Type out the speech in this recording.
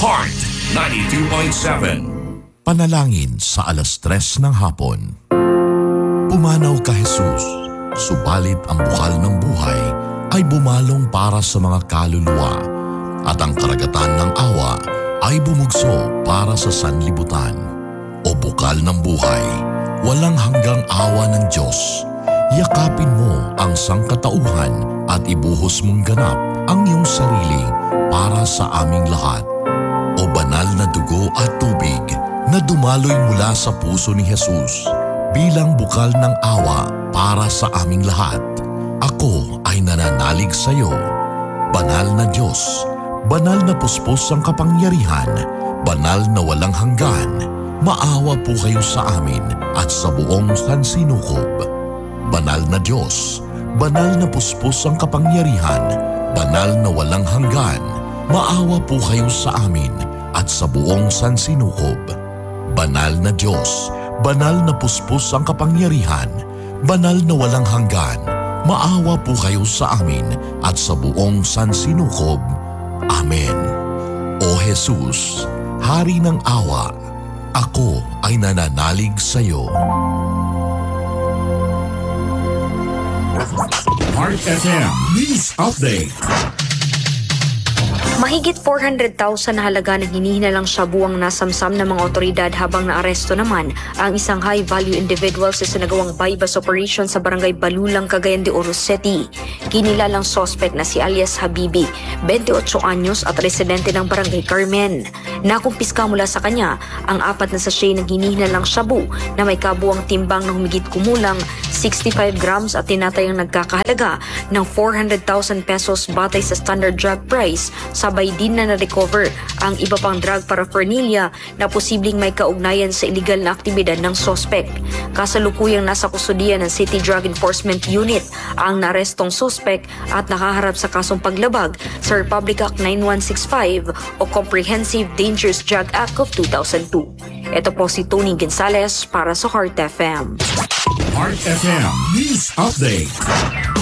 Heart 92.7. Panalangin sa 3:00 ng hapon. Pumanaw ka Jesus, subalit ang bukal ng buhay ay bumalong para sa mga kaluluwa at ang karagatan ng awa ay bumugso para sa sanlibutan. O bukal ng buhay, walang hanggang awa ng Diyos, yakapin mo ang sangkatauhan at ibuhos mong ganap ang iyong sarili para sa aming lahat. O banal na dugo at tubig na dumaloy mula sa puso ni Jesus bilang bukal ng awa para sa aming lahat. Ako ay nananalig sa iyo. Banal na Diyos, banal na puspos ang kapangyarihan, banal na walang hanggan, maawa po kayo sa amin at sa buong sansinukob. Banal na Diyos, banal na puspos ang kapangyarihan, banal na walang hanggan, maawa po kayo sa amin at sa buong sansinukob. Banal na Diyos, banal na puspos ang kapangyarihan, banal na walang hanggan, maawa po kayo sa amin at sa buong sansinukob. Amen. O Jesus, Hari ng awa, ako ay nananalig sa iyo. Heart FM News Update. Mahigit 400,000 na halaga ng hinihinalang shabu ang nasamsam ng mga otoridad habang naaresto naman ang isang high-value individual sa sinagawang bypass operation sa barangay Balulang, Cagayan de Oro City. Kinilalang suspect na si alias Habibi, 28 anyos at residente ng barangay Carmen. Nakumpiska mula sa kanya ang 4 na sachet ng hinihinalang shabu na may kabuang timbang na humigit kumulang 65 grams at tinatayang nagkakahalaga ng 400,000 pesos batay sa standard drug price. Sabay din na na-recover ang iba pang drug paraphernalia na posibleng may kaugnayan sa illegal na aktibidad ng suspect. Kasalukuyang nasa kustudiya ng City Drug Enforcement Unit ang narestong suspect at nakaharap sa kasong paglabag sa Republic Act 9165 o Comprehensive Dangerous Drug Act of 2002. Ito po si Tony Gonzalez para sa Heart FM. Heart FM News Update.